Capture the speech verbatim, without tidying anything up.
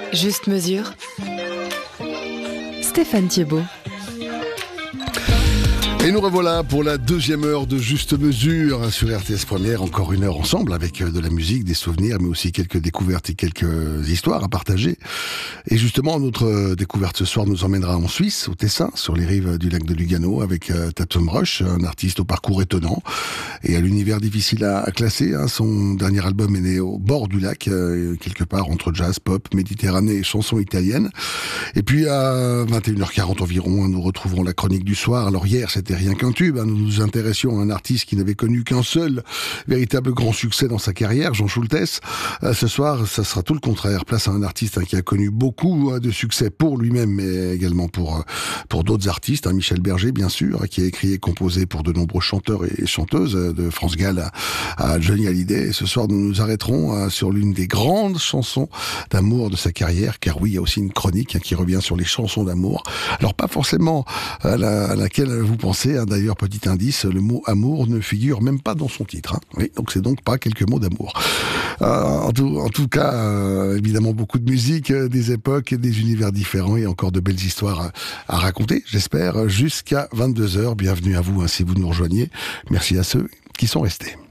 Juste mesure. Stéphane Thiebaud. Et nous revoilà pour la deuxième heure de Juste Mesure sur R T S Première. Encore une heure ensemble avec de la musique, des souvenirs, mais aussi quelques découvertes et quelques histoires à partager. Et justement, notre découverte ce soir nous emmènera en Suisse, au Tessin, sur les rives du lac de Lugano, avec Tatum Rush, un artiste au parcours étonnant et à l'univers difficile à, à classer. Hein. Son dernier album est né au bord du lac, euh, quelque part entre jazz, pop, méditerranée et chansons italiennes. Et puis à vingt et une heures quarante environ, nous retrouverons la chronique du soir. Alors hier, c'était rien qu'un tube. Hein. Nous nous intéressions à un artiste qui n'avait connu qu'un seul véritable grand succès dans sa carrière, Jean Schultes. Euh, ce soir, ça sera tout le contraire. Place à un artiste hein, qui a connu beaucoup hein, de succès pour lui-même, mais également pour pour d'autres artistes. Hein. Michel Berger, bien sûr, qui a écrit et composé pour de nombreux chanteurs et chanteuses, de France Gall à, à Johnny Hallyday. Et ce soir, nous nous arrêterons hein, sur l'une des grandes chansons d'amour de sa carrière, car oui, il y a aussi une chronique hein, qui revient sur les chansons d'amour. Alors pas forcément à, la, à laquelle vous pensez. D'ailleurs, petit indice, le mot amour ne figure même pas dans son titre. Hein. Oui, donc c'est donc pas quelques mots d'amour. Euh, en, tout, en tout cas, euh, évidemment, beaucoup de musique, euh, des époques, des univers différents et encore de belles histoires à, à raconter, j'espère, jusqu'à vingt-deux heures. Bienvenue à vous hein, si vous nous rejoignez. Merci à ceux qui sont restés.